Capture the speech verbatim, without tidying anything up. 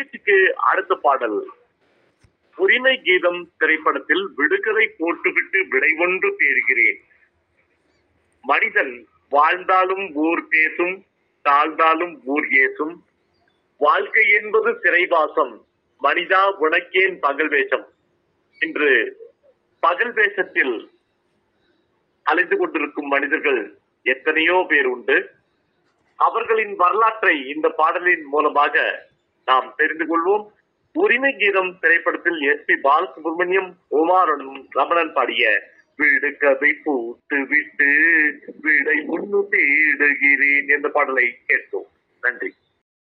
நிகழ்ச்சிக்கு அடுத்த பாடல் உரிமை கீதம் திரைப்படத்தில் விடுகதை போட்டுவிட்டு விடை ஒன்று தேடுகிறேன். மனிதன் வாழ்ந்தாலும் ஊர் பேசும், தாழ்ந்தாலும் ஊர் ஏசும். வாழ்க்கை என்பது சிறைவாசம், மனிதா உனக்கேன் பகல் வேஷம். இன்று பகல் வேஷத்தில் அலைந்து கொண்டிருக்கும் மனிதர்கள் எத்தனையோ பேர் உண்டு. அவர்களின் வரலாற்றை இந்த பாடலின் மூலமாக நாம் தெரிந்து கொள்வோம். உரிமை கீதம் திரைப்படத்தில் எஸ் பி பாலசுப்ரமணியம், உமாரனும் ரமணன் பாடிய வீடு கதை பூத்து விட்டு விடை ஒன்று தேடுகிறேன் என்ற பாடலை கேட்டோம். நன்றி.